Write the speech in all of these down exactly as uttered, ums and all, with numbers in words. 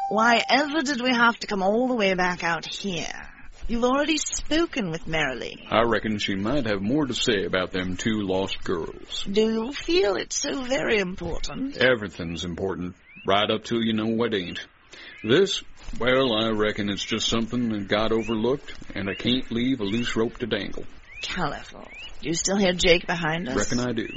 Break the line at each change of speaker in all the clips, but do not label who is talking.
Why ever did we have to come all the way back out here? You've already spoken with Marilee.
I reckon she might have more to say about them two lost girls.
Do you feel it's so very important?
Everything's important, right up till you know what ain't. This, well, I reckon it's just something that got overlooked, and I can't leave a loose rope to dangle.
Colorful. Do you still hear Jake behind us?
Reckon I do.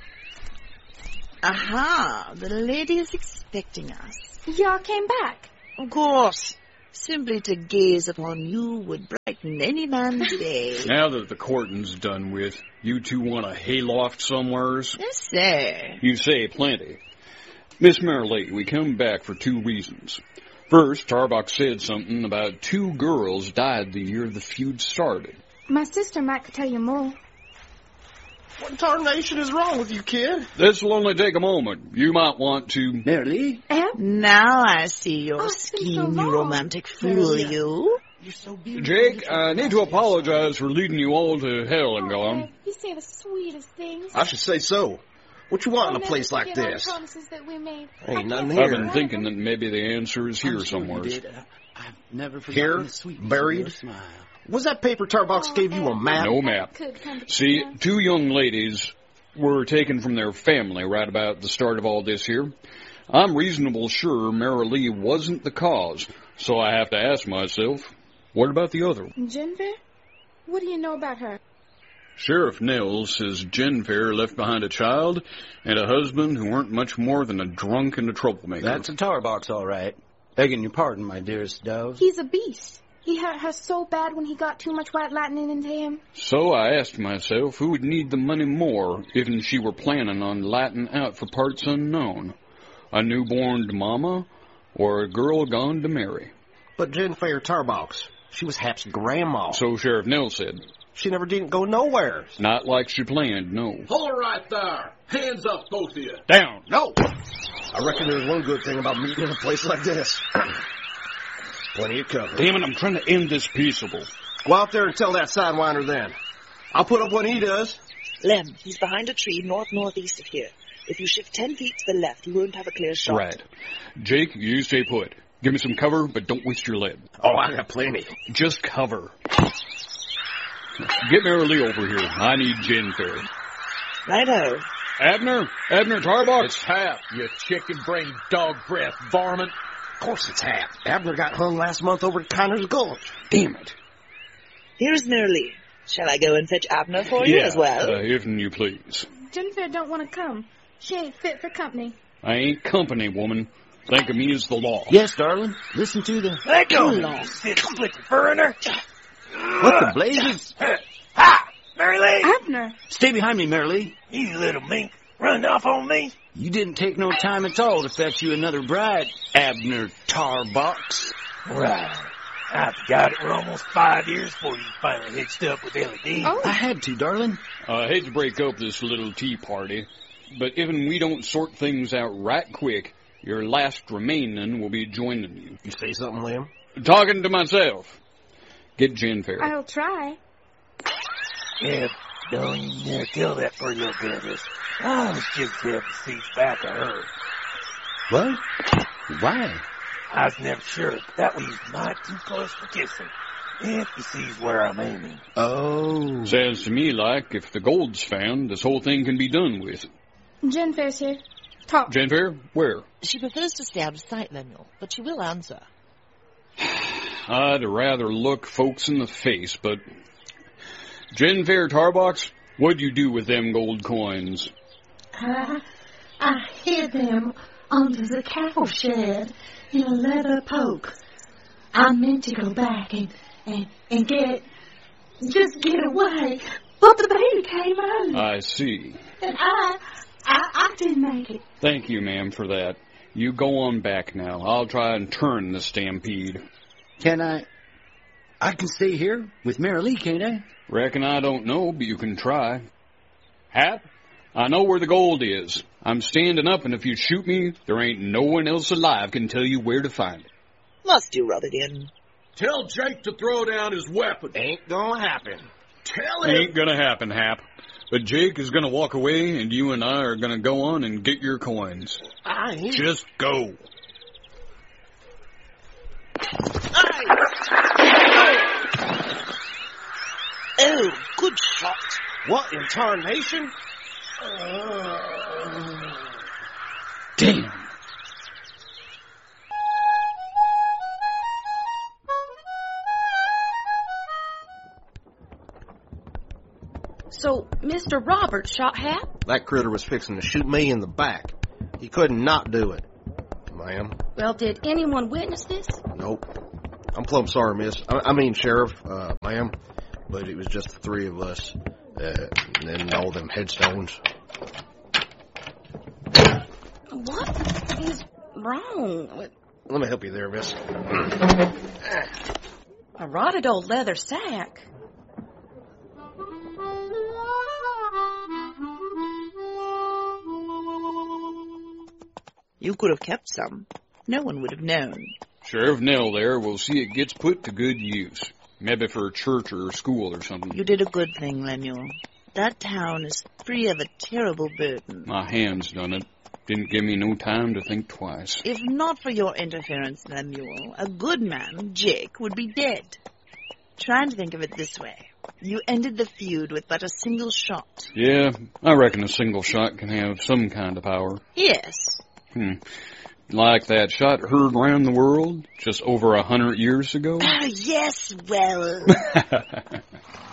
Aha, the lady is expecting us.
Y'all came back.
Of course. Simply to gaze upon you would brighten any man's day.
Now that the courting's done with, you two want a hayloft somewheres?
Yes, sir.
You say plenty. Miss Marilee, we come back for two reasons. First, Tarbox said something about two girls died the year the feud started.
My sister Matt could tell you more.
What tarnation is wrong with you, kid?
This will only take a moment. You might want to...
Marilee?
Eb?
Now I see your
Oh,
scheme,
so
you
long.
romantic fool, you.
You're so beautiful.
Jake, I need to apologize for leading you all to hell and
Oh,
gone.
Eb, you say the sweetest things.
I should say so. What you want in
I'll
a place
never
like
forget our
this?
promises that we made.
Ain't
I
nothing
can't
here.
I've been
forget
thinking
them.
that maybe the answer is here
I'm sure you
somewhere.
did. I- I've never
Here?
forgotten the sweetness of
Buried?
your smile.
Was that paper Tarbox
Oh,
gave you a
Eb,
map?
No
I
map.
could come to
See,
Canada.
two young ladies were taken from their family right about the start of all this here. I'm reasonable sure Marilee wasn't the cause, so I have to ask myself, what about the other one?
Jennifer? What do you know about her?
Sheriff Nels says Jennifer left behind a child and a husband who weren't much more than a drunk and a troublemaker.
That's a tar box, all right. Begging your pardon, my dearest dove.
He's a beast. He hurt her so bad when he got too much white lightning into him.
So I asked myself who would need the money more if she were planning on lighting out for parts unknown. A newborn mama or a girl gone to marry.
But Jennifer Tarbox, she was Hap's grandma.
So Sheriff Nels said.
She never didn't go nowhere.
Not like she planned, no.
Hold it right there. Hands up, both of you.
Down.
No! I reckon there's one good thing about meeting in a place like this. Plenty of cover.
Damn it, I'm trying to end this peaceable.
Go out there and tell that sidewinder then. I'll put up what he does.
Lem, he's behind a tree north-northeast of here. If you shift ten feet to the left, you won't have a clear shot.
Right. Jake, you stay put. Give me some cover, but don't waste your lead.
Oh, I got plenty.
Just cover. Get Marilee over here. I need Jennifer.
Righto.
Abner? Abner Tarbox?
It's Hap, you chicken-brained dog breath varmint.
Of course it's Hap. Abner got hung last month over at Connor's Gulch.
Damn it.
Here's Marilee. Shall I go and fetch Abner for you
Yeah,
as well?
Uh, if you please.
Jennifer don't want to come. She ain't fit for company.
I ain't company, woman. Think of me as the law.
Yes, darling. Listen to the...
Let go, Lord.
Split foreigner.
What the blazes?
Ha! Marilee!
Abner!
Stay behind me, Marilee.
You little mink. Run off on me.
You didn't take no time at all to fetch you another bride, Abner Tarbox.
Right. I forgot it were almost five years before you finally hitched up with Ellie D.
Oh.
I had to, darling.
Uh, I hate to break up this little tea party, but if we don't sort things out right quick, your last remaining will be joining you.
You say something, Liam?
Talking to myself. Get Jennifer.
I'll try.
Yeah, don't even dare kill that poor little goddess. I was just glad to see back of her.
What? Why?
I was never sure if that was might too close for kissing. If he sees where I'm aiming.
Oh.
Sounds to me like if the gold's found, this whole thing can be done with.
Jennifer's here. Talk.
Jennifer, where?
She prefers to stay out of sight, Lemuel, but she will answer.
I'd rather look folks in the face, but... Jennifer Tarbox, what'd you do with them gold coins?
I, I hid them under the cattle shed in a leather poke. I meant to go back and, and, and get, just get away, but the baby came early,
I see.
and I, I, I didn't make it.
Thank you, ma'am, for that. You go on back now. I'll try and turn the stampede.
Can I... I can stay here with Marilee, can't I?
Reckon I don't know, but you can try. Hap, I know where the gold is. I'm standing up, and if you shoot me, there ain't no one else alive can tell you where to find it.
Must you rub it in?
Tell Jake to throw down his weapon.
Ain't gonna happen.
Tell him.
Ain't gonna happen, Hap. But Jake is gonna walk away, and you and I are gonna go on and get your coins.
I ain't.
Just go.
What in tarnation?
Damn.
So, Mister Robert shot Hap?
That critter was fixing to shoot me in the back. He couldn't not do it. Ma'am?
Well, did anyone witness this?
Nope. I'm plumb sorry, miss. I, I mean, Sheriff, uh, ma'am. But it was just the three of us. Uh, and then all them headstones.
What is wrong?
Let me help you there, miss.
A rotted old leather sack.
You could have kept some. No one would have known.
Sheriff Nell there will see it gets put to good use. Maybe for a church or a school or something.
You did a good thing, Lemuel. That town is free of a terrible burden.
My hands done it. Didn't give me no time to think twice.
If not for your interference, Lemuel, a good man, Jake, would be dead. Try and think of it this way. You ended the feud with but a single shot.
Yeah, I reckon a single shot can have some kind of power.
Yes.
Hmm. Like that shot heard round the world just over a hundred years ago?
Oh, yes, well...